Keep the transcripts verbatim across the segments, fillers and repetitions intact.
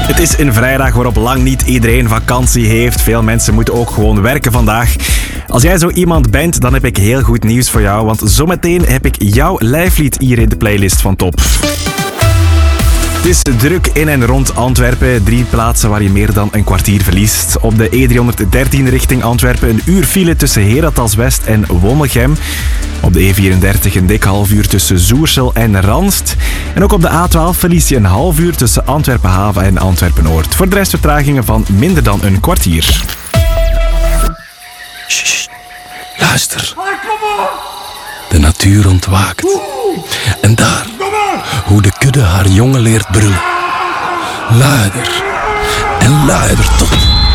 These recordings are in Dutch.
Het is een vrijdag waarop lang niet iedereen vakantie heeft. Veel mensen moeten ook gewoon werken vandaag. Als jij zo iemand bent, dan heb ik heel goed nieuws voor jou. Want zometeen heb ik jouw lijflied hier in de playlist van Top. Het is druk in en rond Antwerpen. Drie plaatsen waar je meer dan een kwartier verliest. Op de E driehonderddertien richting Antwerpen een uur file tussen Herentals West en Wonnegem. Op de E vierendertig een dik half uur tussen Zoersel en Ranst. En ook op de A twaalf verlies je een half uur tussen Antwerpen Haven en Antwerpen Noord. Voor de rest vertragingen van minder dan een kwartier. Sst, luister. De natuur ontwaakt. En daar, hoe de kudde haar jongen leert brullen. Luider en luider tot.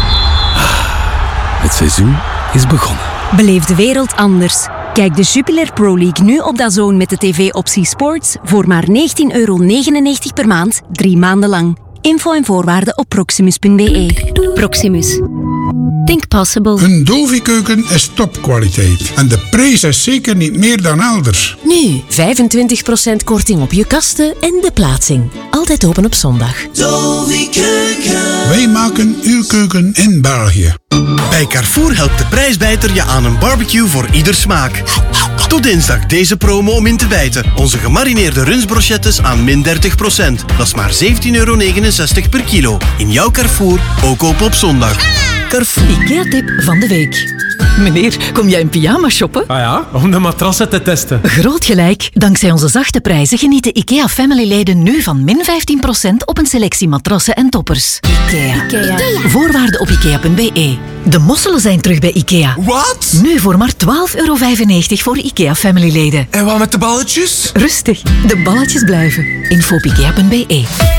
Het seizoen is begonnen. Beleef de wereld anders. Kijk de Jupiler Pro League nu op D A Z N met de tv-optie Sports voor maar negentien euro negenennegentig per maand, drie maanden lang. Info en voorwaarden op proximus punt b e. Proximus. Think possible. Een Dovi-keuken is topkwaliteit. En de prijs is zeker niet meer dan elders. Nu vijfentwintig procent korting op je kasten en de plaatsing. Altijd open op zondag. Dovi-keuken. Wij maken uw keuken in België. Bij Carrefour helpt de prijsbijter je aan een barbecue voor ieder smaak. Tot dinsdag deze promo om in te bijten. Onze gemarineerde rundsbrochettes aan min dertig procent. Dat is maar zeventien euro negenenzestig per kilo. In jouw Carrefour, ook open op zondag. Carrefour. IKEA-tip van de week. Meneer, kom jij in pyjama shoppen? Ah ja, om de matrassen te testen. Groot gelijk. Dankzij onze zachte prijzen genieten IKEA Family-leden nu van min vijftien procent op een selectie matrassen en toppers. IKEA. IKEA. Voorwaarden op ikea punt b e. De mosselen zijn terug bij IKEA. Wat? Nu voor maar twaalf euro vijfennegentig voor IKEA Family-leden. En wat met de balletjes? Rustig, de balletjes blijven. Info op ikea punt b e.